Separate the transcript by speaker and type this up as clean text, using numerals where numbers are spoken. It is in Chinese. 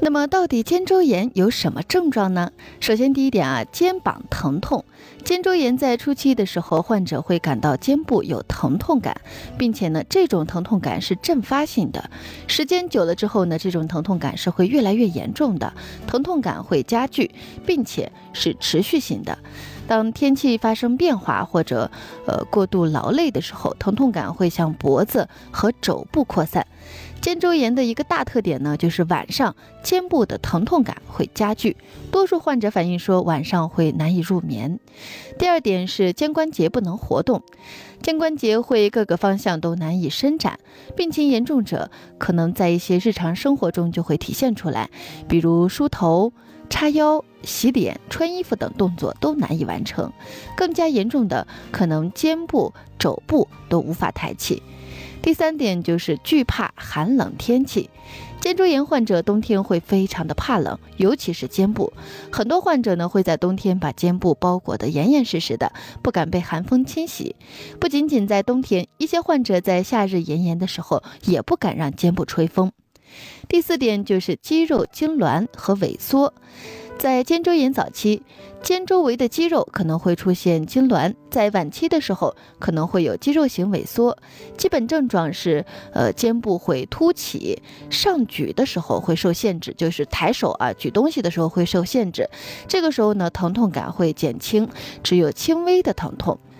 Speaker 1: 那么到底肩周炎有什么症状呢？首先第一点肩膀疼痛。肩周炎在初期的时候，患者会感到肩部有疼痛感，并且呢，这种疼痛感是阵发性的。时间久了之后呢，这种疼痛感是会越来越严重的，疼痛感会加剧，并且是持续性的。当天气发生变化或者过度劳累的时候，疼痛感会向脖子和肘部扩散。肩周炎的一个大特点呢，就是晚上肩部的疼痛感会加剧，多数患者反映说晚上会难以入眠。第二点是肩关节不能活动，肩关节会各个方向都难以伸展，病情严重者可能在一些日常生活中就会体现出来，比如梳头、叉腰、洗脸、穿衣服等动作都难以完成，更加严重的可能肩部、肘部都无法抬起。第三点就是惧怕寒冷天气，肩周炎患者冬天会非常的怕冷，尤其是肩部。很多患者呢会在冬天把肩部包裹得严严实实的，不敢被寒风侵袭。不仅仅在冬天，一些患者在夏日炎炎的时候也不敢让肩部吹风。第四点就是肌肉痉挛和萎缩。在肩周炎早期，肩周围的肌肉可能会出现痉挛，在晚期的时候可能会有肌肉型萎缩。基本症状是肩部会凸起，上举的时候会受限制，就是抬手举东西的时候会受限制。这个时候呢，疼痛感会减轻，只有轻微的疼痛。